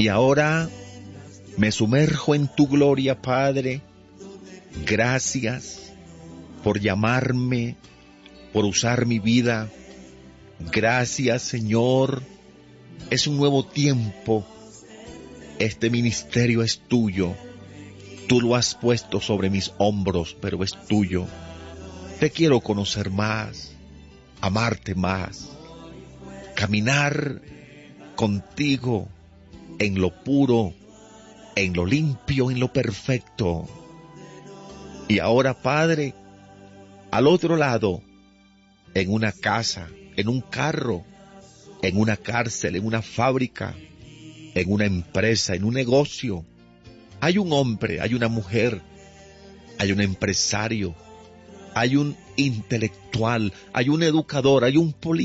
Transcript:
Y ahora me sumerjo en tu gloria, Padre. Gracias por llamarme, por usar mi vida. Gracias, Señor. Es un nuevo tiempo. Este ministerio es tuyo. Tú lo has puesto sobre mis hombros, pero es tuyo. Te quiero conocer más, amarte más, caminar contigo en lo puro, en lo limpio, en lo perfecto. Y ahora, Padre, al otro lado, en una casa, en un carro, en una cárcel, en una fábrica, en una empresa, en un negocio, hay un hombre, hay una mujer, hay un empresario, hay un intelectual, hay un educador, hay un político,